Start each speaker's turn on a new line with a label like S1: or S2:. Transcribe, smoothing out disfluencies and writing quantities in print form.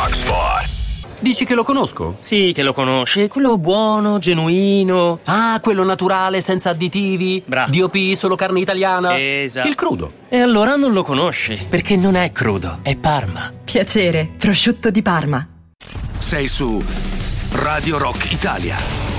S1: Rocksport.
S2: Dici che lo conosco?
S3: Sì, che lo conosci, quello buono, genuino.
S2: Ah, quello naturale, senza additivi.
S3: Bravo.
S2: DOP, solo carne italiana.
S3: Esatto.
S2: Il crudo.
S3: E allora non lo conosci, perché non è crudo, è Parma.
S4: Piacere, prosciutto di Parma.
S1: Sei su Radio Rock Italia.